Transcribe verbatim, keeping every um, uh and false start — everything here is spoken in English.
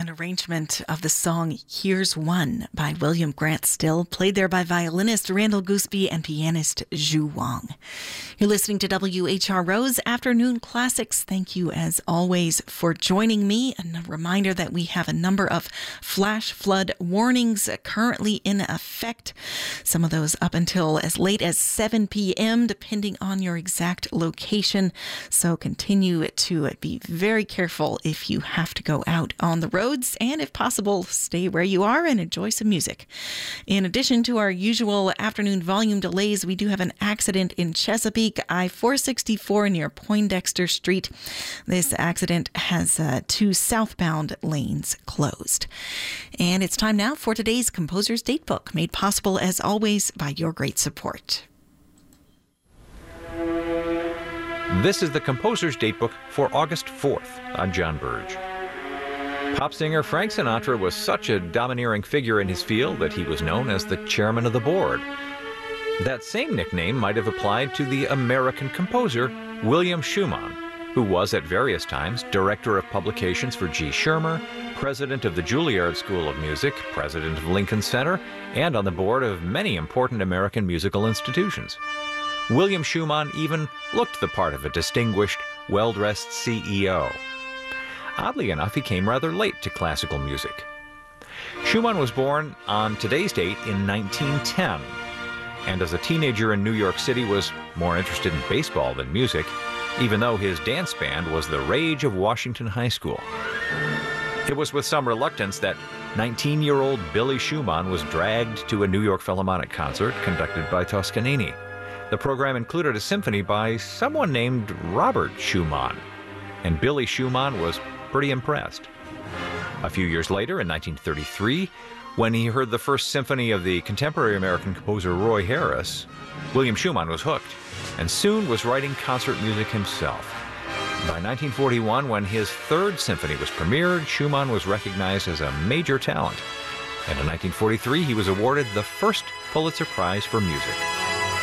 an arrangement of the song Here's One by William Grant Still, played there by violinist Randall Gooseby and pianist Zhu Wang. You're listening to W H R O's Afternoon Classics. Thank you, as always, for joining me. And a reminder that we have a number of flash flood warnings currently in effect. Some of those up until as late as seven p.m., depending on your exact location. So continue to be very careful if you have to go out on the roads, and if possible, stay where you are and enjoy some music. In addition to our usual afternoon volume delays, we do have an accident in Chesapeake, I four sixty-four near Poindexter Street. This accident has uh, two southbound lanes closed. And it's time now for today's Composer's Datebook, made possible as always by your great support. This is the Composer's Datebook for August fourth. I'm John Burge. Pop singer Frank Sinatra was such a domineering figure in his field that he was known as the chairman of the board. That same nickname might have applied to the American composer William Schumann, who was at various times director of publications for G. Schirmer, president of the Juilliard School of Music, president of Lincoln Center, and on the board of many important American musical institutions. William Schumann even looked the part of a distinguished, well-dressed C E O. Oddly enough, he came rather late to classical music. Schumann was born on today's date in nineteen ten, and as a teenager in New York City was more interested in baseball than music, even though his dance band was the rage of Washington High School. It was with some reluctance that nineteen-year-old Billy Schumann was dragged to a New York Philharmonic concert conducted by Toscanini. The program included a symphony by someone named Robert Schumann, and Billy Schumann was pretty impressed. A few years later, in nineteen thirty-three, when he heard the first symphony of the contemporary American composer Roy Harris, William Schumann was hooked, and soon was writing concert music himself. By nineteen forty-one, when his third symphony was premiered, Schumann was recognized as a major talent. And in nineteen forty-three, he was awarded the first Pulitzer Prize for Music.